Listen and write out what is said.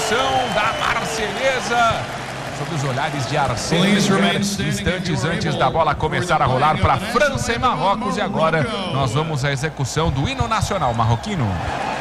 execução da Marselhesa, sob os olhares de Arsênio Wenger, instantes antes da bola começar a rolar para França e Marrocos. E agora nós vamos à execução do hino nacional marroquino.